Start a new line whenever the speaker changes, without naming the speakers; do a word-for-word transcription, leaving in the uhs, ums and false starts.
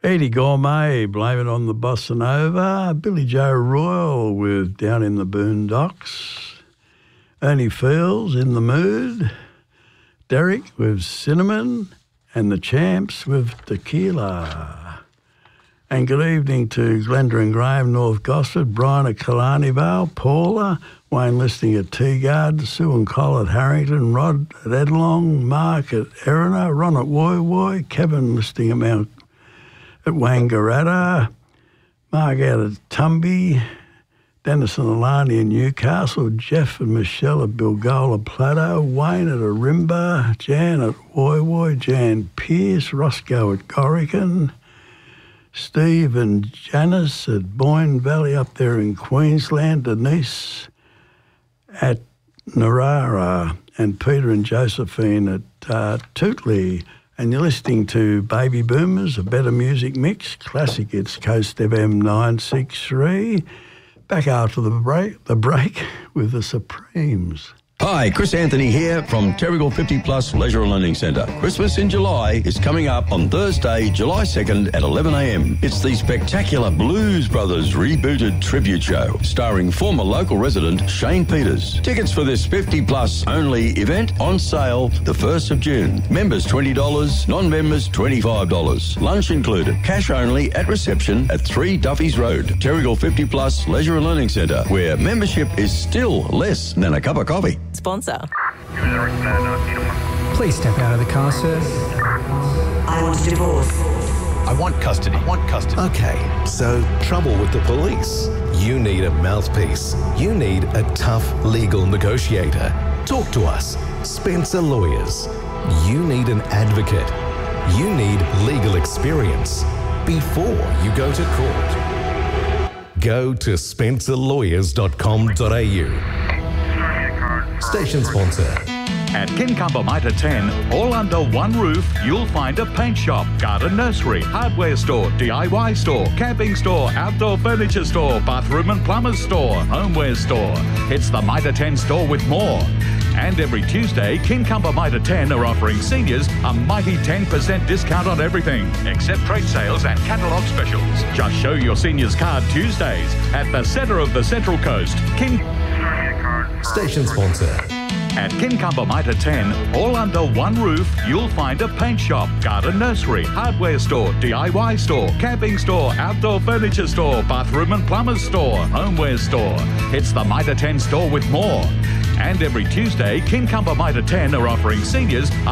Eddie Gourmet, Blame It on the Bossa Nova. Billy Joe Royal with Down in the Boondocks. Ernie Fields, In the Mood. Derek with Cinnamon. And the Champs with Tequila. And good evening to Glenda and Graham, North Gosford, Brian at Killarney Vale, Paula, Wayne listening at Teagard, Sue and Cole at Harrington, Rod at Edlong, Mark at Erina, Ron at Woy Woy, Kevin listening at Mount at Wangaratta, Mark out at Tumby, Dennis and Alani in Newcastle, Jeff and Michelle at Bilgola Plateau, Wayne at Arimba, Jan at Woy Woy, Jan Pearce, Roscoe at Gorican, Steve and Janice at Boyne Valley up there in Queensland, Denise at Narara, and Peter and Josephine at uh, Tootley. And you're listening to Baby Boomers, a better music mix, classic. It's Coast F M nine six three. Back after the break, the break with the Supremes.
Hi, Chris Anthony here from Terrigal fifty Plus Leisure and Learning Centre. Christmas in July is coming up on Thursday, July second at eleven a m. It's the spectacular Blues Brothers rebooted tribute show starring former local resident Shane Peters. Tickets for this fifty plus only event on sale the first of June. Members twenty dollars, non-members twenty-five dollars. Lunch included. Cash only at reception at three Duffy's Road. Terrigal fifty Plus Leisure and Learning Centre, where membership is still less than a cup of coffee.
Sponsor.
Please step out of the car, sir.
I want a divorce.
I want custody. I want custody.
Okay, so trouble with the police. You need a mouthpiece. You need a tough legal negotiator. Talk to us. Spencer Lawyers. You need an advocate. You need legal experience before you go to court. Go to spencer lawyers dot com dot a u. Station sponsor.
At Kincumber Mitre ten, all under one roof, you'll find a paint shop, garden nursery, hardware store, D I Y store, camping store, outdoor furniture store, bathroom and plumber's store, homeware store. It's the Mitre ten store with more. And every Tuesday, Kincumber Mitre ten are offering seniors a mighty ten percent discount on everything, except trade sales and catalogue specials. Just show your seniors card Tuesdays at the centre of the Central Coast. Kin-
Station sponsor.
At Kincumber Mitre ten, all under one roof, you'll find a paint shop, garden nursery, hardware store, D I Y store, camping store, outdoor furniture store, bathroom and plumber's store, homeware store. It's the Mitre ten store with more. And every Tuesday, Kincumber Mitre ten are offering seniors a